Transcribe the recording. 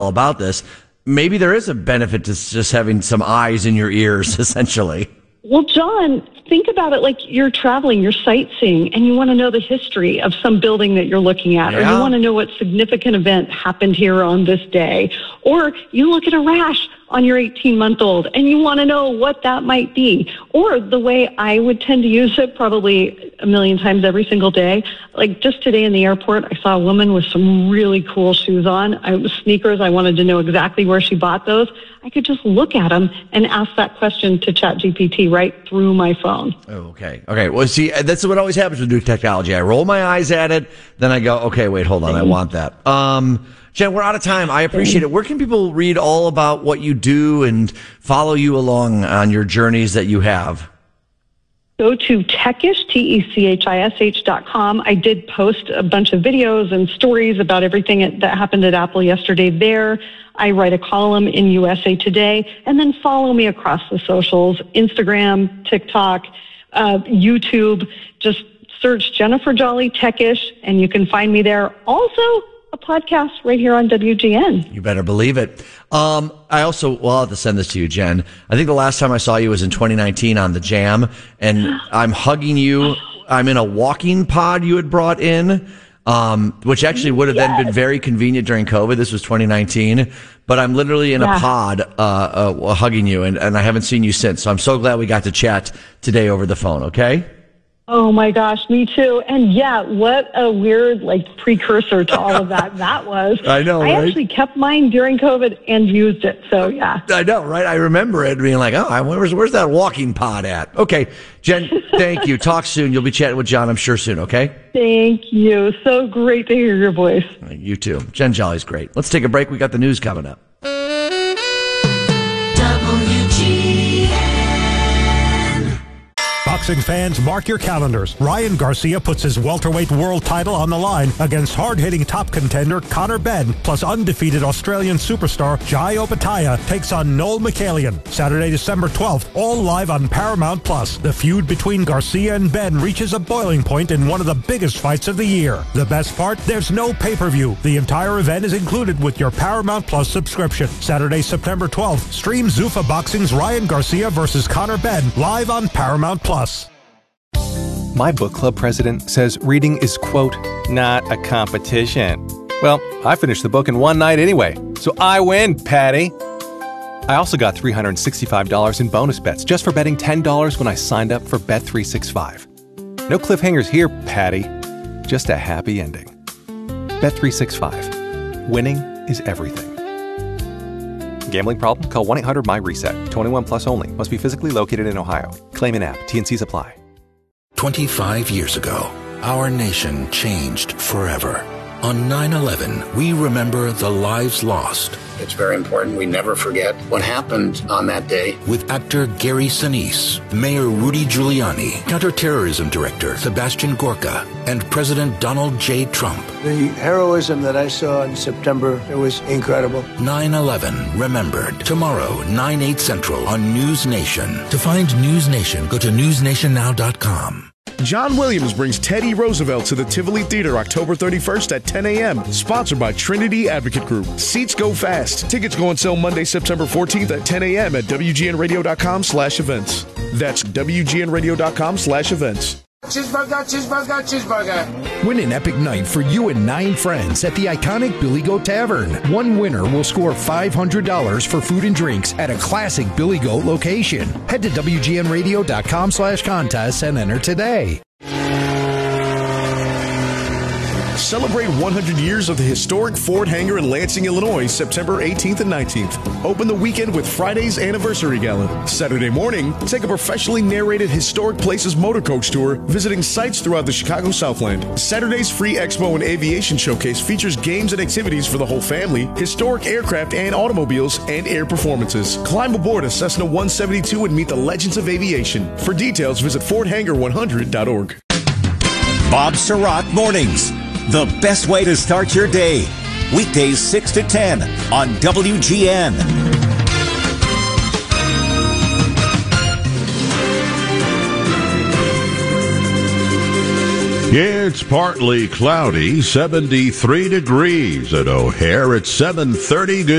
about this. Maybe there is a benefit to just having some eyes in your ears, essentially. Well, John, think about it like you're traveling, you're sightseeing, and you want to know the history of some building that you're looking at, or you want to know what significant event happened here on this day, or you look at a rash on your 18-month-old and you want to know what that might be. Or the way I would tend to use it probably a million times every single day, like just today in the airport, I saw a woman with some really cool shoes on. It was sneakers. I wanted to know exactly where she bought those. I could just look at them and ask that question to ChatGPT right through my phone. Oh, okay. Okay. Well, see, that's what always happens with new technology. I roll my eyes at it, then I go, okay, wait, hold on. I want that. Jen, we're out of time. I appreciate it. Where can people read all about what you do and follow you along on your journeys that you have? Go to techish, TECHISH.com. I did post a bunch of videos and stories about everything that happened at Apple yesterday there. I write a column in USA Today, and then follow me across the socials, Instagram, TikTok, YouTube. Just search Jennifer Jolly Techish, and you can find me there. Also, a podcast right here on WGN. You better believe it. I'll have to send this to you, Jen. I think the last time I saw you was in 2019 on the Jam, and I'm hugging you. I'm in a walking pod you had brought in, which actually would have then been very convenient during COVID. This was 2019, but I'm literally in a pod hugging you, and I haven't seen you since. So I'm so glad we got to chat today over the phone, okay? Oh my gosh, me too. And yeah, what a weird precursor to all of that that was. I know, right? I actually kept mine during COVID and used it. So yeah. I know, right? I remember it being like, where's that walking pod at? Okay, Jen, thank you. Talk soon. You'll be chatting with John, I'm sure, soon, okay? Thank you. So great to hear your voice. You too. Jen Jolly's great. Let's take a break. We got the news coming up. Boxing fans, mark your calendars. Ryan Garcia puts his welterweight world title on the line against hard-hitting top contender Conor Benn, plus undefeated Australian superstar Jai Opetaia takes on Noel McCallion. Saturday, December 12th, all live on Paramount+. The feud between Garcia and Benn reaches a boiling point in one of the biggest fights of the year. The best part? There's no pay-per-view. The entire event is included with your Paramount+ subscription. Saturday, September 12th, stream Zuffa Boxing's Ryan Garcia versus Conor Benn live on Paramount+. My book club president says reading is, quote, not a competition. Well, I finished the book in one night anyway, so I win, Patty. I also got $365 in bonus bets just for betting $10 when I signed up for Bet365. No cliffhangers here, Patty. Just a happy ending. Bet365. Winning is everything. Gambling problem? Call 1-800-MY-RESET. 21 plus only. Must be physically located in Ohio. Claim in app. T&Cs apply. 25 years ago, our nation changed forever. On 9/11, we remember the lives lost. It's very important we never forget what happened on that day. With actor Gary Sinise, Mayor Rudy Giuliani, Counterterrorism Director Sebastian Gorka, and President Donald J. Trump. The heroism that I saw in September, it was incredible. 9/11 Remembered. Tomorrow, 9/8 Central on News Nation. To find News Nation, go to newsnationnow.com. John Williams brings Teddy Roosevelt to the Tivoli Theater October 31st at 10 a.m. Sponsored by Trinity Advocate Group. Seats go fast. Tickets go on sale Monday, September 14th at 10 a.m. at WGNradio.com/events. That's WGNradio.com/events. Cheeseburger, cheeseburger, cheeseburger. Win an epic night for you and 9 friends at the iconic Billy Goat Tavern. One winner will score $500 for food and drinks at a classic Billy Goat location. Head to WGNradio.com/contests and enter today. Celebrate 100 years of the historic Ford Hangar in Lansing, Illinois, September 18th and 19th. Open the weekend with Friday's Anniversary Gala. Saturday morning, take a professionally narrated Historic Places motor coach tour, visiting sites throughout the Chicago Southland. Saturday's free Expo and Aviation Showcase features games and activities for the whole family, historic aircraft and automobiles, and air performances. Climb aboard a Cessna 172 and meet the legends of aviation. For details, visit FordHangar100.org. Bob Surratt Mornings. The best way to start your day. Weekdays 6 to 10 on WGN. It's partly cloudy, 73 degrees at O'Hare at 7:30. Good